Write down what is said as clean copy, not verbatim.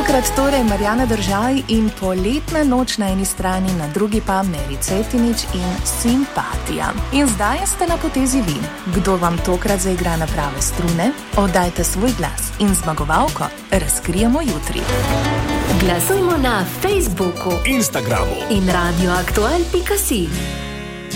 Tokrat torej Marjana Držaj in Poletna noč na eni strani, na drugi pa Meri Cetinič in Simpatija. In zdaj ste na potezi vi. Kdo vam tokrat zaigra na prave strune? Oddajte svoj glas in zmagovalko razkrijemo jutri. Glasujmo na Facebooku, Instagramu in radioaktual.si.